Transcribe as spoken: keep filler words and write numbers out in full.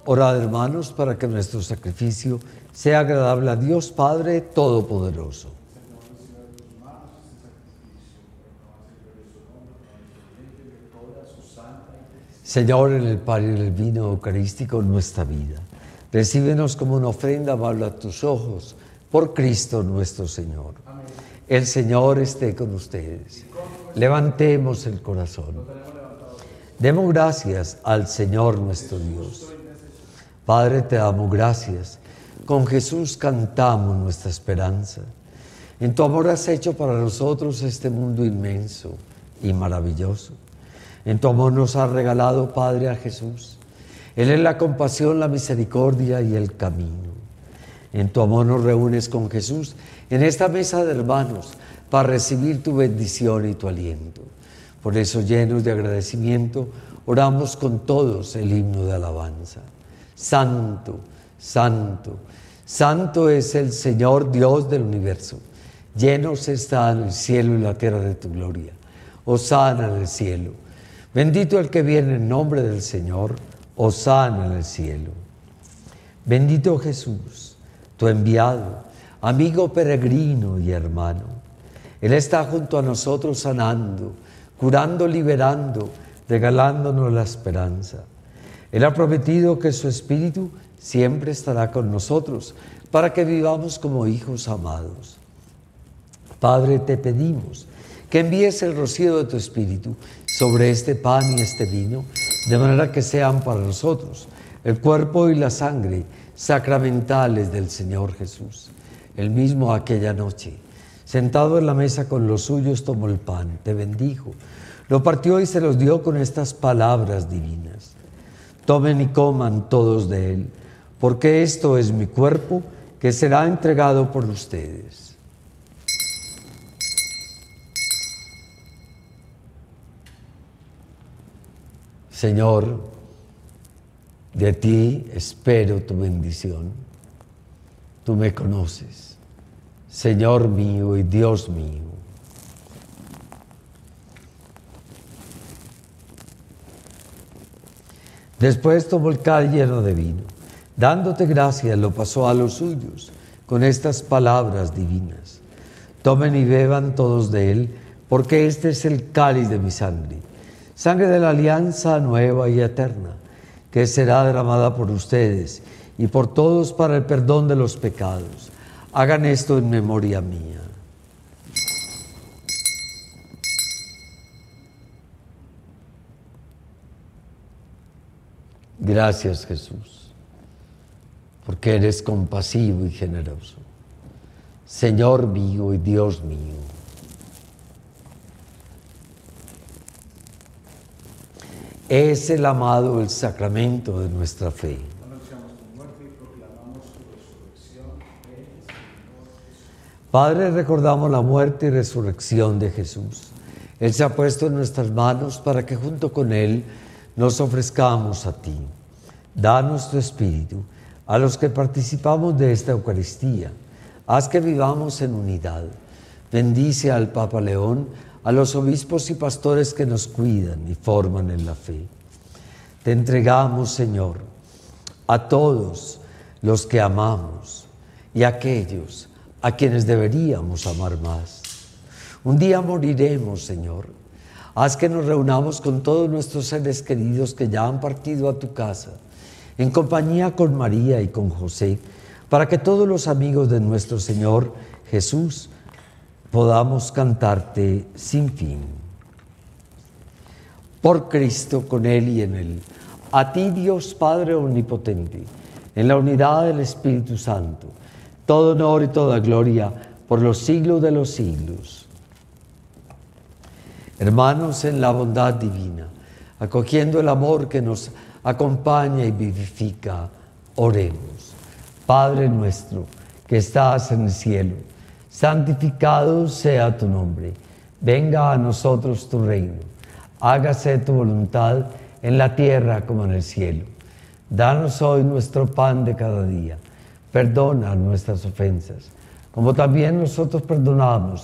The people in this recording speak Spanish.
Orad, hermanos, para que nuestro sacrificio sea agradable a Dios Padre Todopoderoso. Señor, en el pan y en el vino eucarístico nuestra vida, recíbenos como una ofrenda amable a tus ojos, por Cristo nuestro Señor. Amén. El Señor esté con ustedes. Levantemos el corazón. Demos gracias al Señor nuestro Dios. Padre, te damos gracias. Con Jesús cantamos nuestra esperanza. En tu amor has hecho para nosotros este mundo inmenso y maravilloso. En tu amor nos has regalado, Padre, a Jesús. Él es la compasión, la misericordia y el camino. En tu amor nos reúnes con Jesús en esta mesa de hermanos para recibir tu bendición y tu aliento. Por eso, llenos de agradecimiento, oramos con todos el himno de alabanza. Santo, santo, santo es el Señor Dios del universo. Llenos están el cielo y la tierra de tu gloria. Hosana en el cielo. Bendito el que viene en nombre del Señor. Hosana en el cielo. Bendito Jesús, tu enviado, amigo peregrino y hermano. Él está junto a nosotros sanando, curando, liberando, regalándonos la esperanza. Él ha prometido que su Espíritu siempre estará con nosotros para que vivamos como hijos amados. Padre, te pedimos que envíes el rocío de tu Espíritu sobre este pan y este vino, de manera que sean para nosotros el cuerpo y la sangre sacramentales del Señor Jesús. Él mismo aquella noche, sentado en la mesa con los suyos, tomó el pan, te bendijo, lo partió y se los dio con estas palabras divinas. Tomen y coman todos de él, porque esto es mi cuerpo que será entregado por ustedes. Señor, de ti espero tu bendición. Tú me conoces, Señor mío y Dios mío. Después tomó el cáliz lleno de vino. Dándote gracias, lo pasó a los suyos con estas palabras divinas. Tomen y beban todos de él, porque este es el cáliz de mi sangre, sangre de la alianza nueva y eterna, que será derramada por ustedes y por todos para el perdón de los pecados. Hagan esto en memoria mía. Gracias, Jesús, porque eres compasivo y generoso. Señor mío y Dios mío. Es el amado el sacramento de nuestra fe. Anunciamos tu muerte y proclamamos tu resurrección. Ven, Señor Jesús. Padre, recordamos la muerte y resurrección de Jesús. Él se ha puesto en nuestras manos para que junto con Él nos ofrezcamos a ti. Danos tu Espíritu a los que participamos de esta Eucaristía. Haz que vivamos en unidad. Bendice al Papa León, a los obispos y pastores que nos cuidan y forman en la fe. Te entregamos, Señor, a todos los que amamos y a aquellos a quienes deberíamos amar más. Un día moriremos, Señor. Haz que nos reunamos con todos nuestros seres queridos que ya han partido a tu casa, en compañía con María y con José, para que todos los amigos de nuestro Señor Jesús podamos cantarte sin fin. Por Cristo, con Él y en Él, a ti, Dios Padre omnipotente, en la unidad del Espíritu Santo, todo honor y toda gloria por los siglos de los siglos. Hermanos, en la bondad divina, acogiendo el amor que nos acompaña y vivifica, oremos. Padre nuestro, que estás en el cielo, santificado sea tu nombre. Venga a nosotros tu reino. Hágase tu voluntad en la tierra como en el cielo. Danos hoy nuestro pan de cada día. Perdona nuestras ofensas, como también nosotros perdonamos